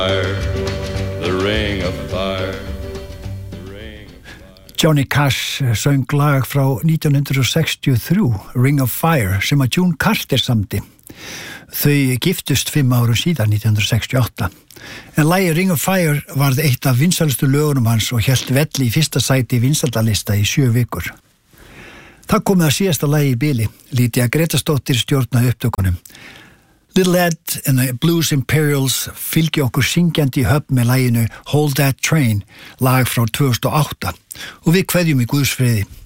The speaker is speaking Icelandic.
The ring of fire. Johnny Cash söng lag frá 1963, Ring of Fire, sem að June Carter samdi. Þau giftust 5 árum síðan, 1968. En lagið Ring of Fire varð eitt af vinsælustu lögunum hans og hélt velli í fyrsta sæti vinsældalista í 7 vikur. Það komið að síðasta lagi í bili, Lídia Grétarsdóttir stjórna upptökunum. Little Ed and the Blues Imperials fylgja okkur syngjandi í höfn með laginu Hold That Train, lag frá 2008, og við kveðjum í Guðs friði.